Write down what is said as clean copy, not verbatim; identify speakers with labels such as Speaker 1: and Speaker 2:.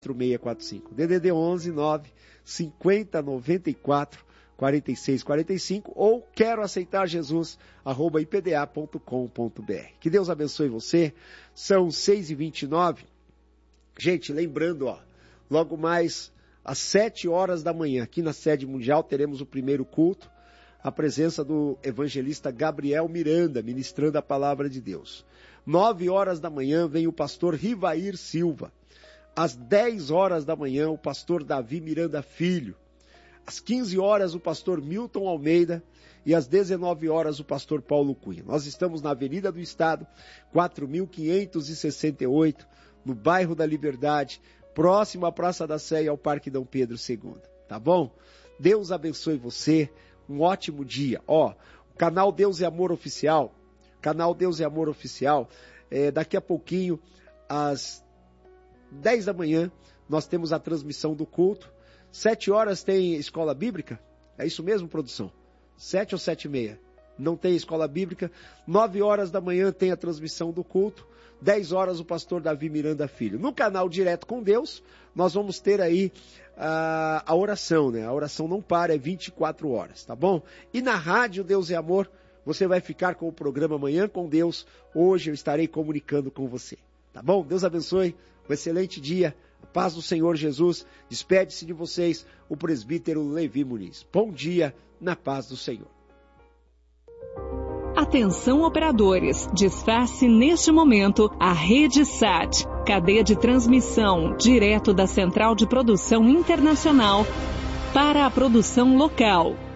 Speaker 1: 4645. DDD 11 9 50 94 46 45 ou quero aceitar Jesus @ipda.com.br. Que Deus abençoe você. São 6h29. Gente, lembrando, logo mais às 7 horas da manhã, aqui na sede mundial, teremos o primeiro culto, a presença do evangelista Gabriel Miranda, ministrando a palavra de Deus. 9 horas da manhã vem o pastor Rivair Silva. Às 10 horas da manhã, o pastor Davi Miranda Filho. Às 15 horas, o pastor Milton Almeida. E às 19 horas, o pastor Paulo Cunha. Nós estamos na Avenida do Estado, 4.568, no bairro da Liberdade, próximo à Praça da Sé e ao Parque Dom Pedro II. Tá bom? Deus abençoe você. Um ótimo dia. O canal Deus e Amor Oficial. Daqui a pouquinho, às 10 da manhã, nós temos a transmissão do culto. 7 horas tem escola bíblica? É isso mesmo, produção? 7 ou 7h30? Não tem escola bíblica. 9 horas da manhã tem a transmissão do culto. 10 horas o pastor Davi Miranda Filho. No canal Direto com Deus, nós vamos ter aí a oração, né? A oração não para, é 24 horas, tá bom? E na rádio Deus e Amor, você vai ficar com o programa Manhã com Deus. Hoje eu estarei comunicando com você, tá bom? Deus abençoe. Um excelente dia, a paz do Senhor Jesus. Despede-se de vocês o presbítero Levi Muniz. Bom dia, na paz do Senhor.
Speaker 2: Atenção operadores, desface neste momento a Rede SAT, cadeia de transmissão direto da Central de Produção Internacional para a produção local.